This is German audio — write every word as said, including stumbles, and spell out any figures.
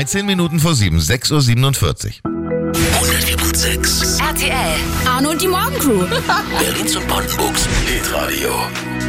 dreizehn Minuten vor sieben, sechs Uhr siebenundvierzig. hundertvier Komma sechs R T L. Arno und die Morgencrew. Berlins und Brandenburgs Hitradio.